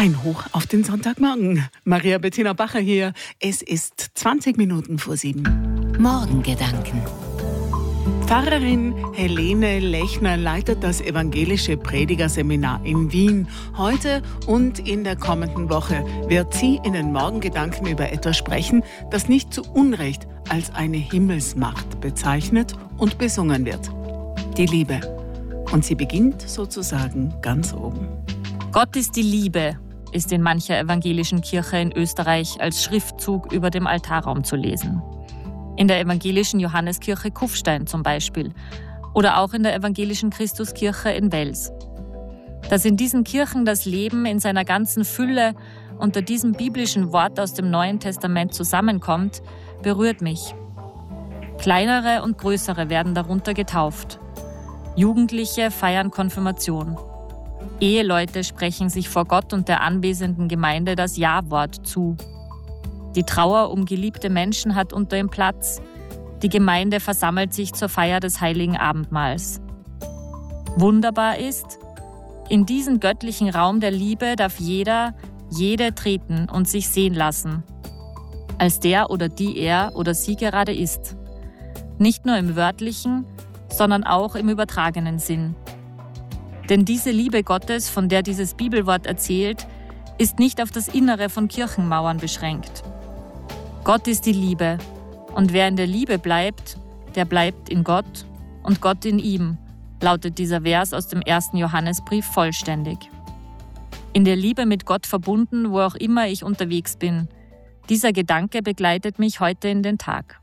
Ein Hoch auf den Sonntagmorgen. Maria Bettina Bacher hier. Es ist 20 Minuten vor 7. Morgengedanken. Pfarrerin Helene Lechner leitet das evangelische Predigerseminar in Wien. Heute und in der kommenden Woche wird sie in den Morgengedanken über etwas sprechen, das nicht zu Unrecht als eine Himmelsmacht bezeichnet und besungen wird. Die Liebe. Und sie beginnt sozusagen ganz oben. Gott ist die Liebe, ist in mancher evangelischen Kirche in Österreich als Schriftzug über dem Altarraum zu lesen. In der evangelischen Johanneskirche Kufstein zum Beispiel oder auch in der evangelischen Christuskirche in Wels. Dass in diesen Kirchen das Leben in seiner ganzen Fülle unter diesem biblischen Wort aus dem Neuen Testament zusammenkommt, berührt mich. Kleinere und größere werden darunter getauft. Jugendliche feiern Konfirmation. Eheleute sprechen sich vor Gott und der anwesenden Gemeinde das Ja-Wort zu. Die Trauer um geliebte Menschen hat unter ihm Platz. Die Gemeinde versammelt sich zur Feier des Heiligen Abendmahls. Wunderbar ist, in diesen göttlichen Raum der Liebe darf jede treten und sich sehen lassen, als der oder die er oder sie gerade ist. Nicht nur im wörtlichen, sondern auch im übertragenen Sinn. Denn diese Liebe Gottes, von der dieses Bibelwort erzählt, ist nicht auf das Innere von Kirchenmauern beschränkt. Gott ist die Liebe, und wer in der Liebe bleibt, der bleibt in Gott und Gott in ihm, lautet dieser Vers aus dem 1. Johannesbrief vollständig. In der Liebe mit Gott verbunden, wo auch immer ich unterwegs bin. Dieser Gedanke begleitet mich heute in den Tag.